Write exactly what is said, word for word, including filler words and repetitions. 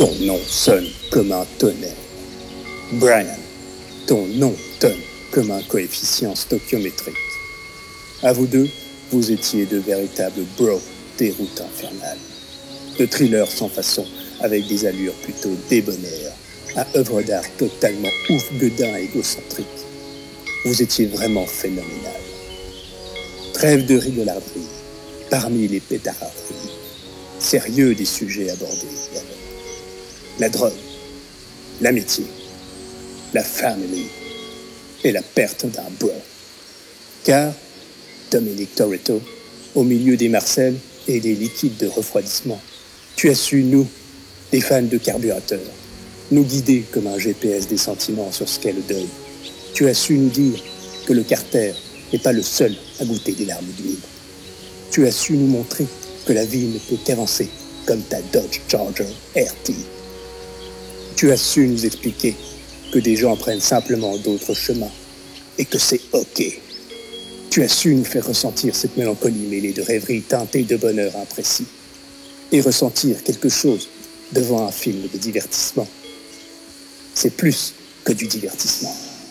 Ton nom sonne comme un tonnerre. Brian, ton nom tonne comme un coefficient stoichiométrique. À vous deux, vous étiez de véritables bros des routes infernales. De thrillers sans façon, avec des allures plutôt débonnaires, à œuvre d'art totalement ouf, gueudin et égocentrique. Vous étiez vraiment phénoménal. Trêve de rigolarderie, parmi les pétaraderies. Sérieux des sujets abordés. La drogue, l'amitié, la famille et la perte d'un bro. Car, Dominic Toretto, au milieu des Marcel et des liquides de refroidissement, tu as su, nous, des fans de carburateur, nous guider comme un G P S des sentiments sur ce qu'est le deuil. Tu as su nous dire que le Carter n'est pas le seul à goûter des larmes d'huile. Tu as su nous montrer que la vie ne peut qu'avancer comme ta Dodge Charger R T. Tu as su nous expliquer que des gens prennent simplement d'autres chemins et que c'est OK. Tu as su nous faire ressentir cette mélancolie mêlée de rêveries teintées de bonheur imprécis et ressentir quelque chose devant un film de divertissement. C'est plus que du divertissement.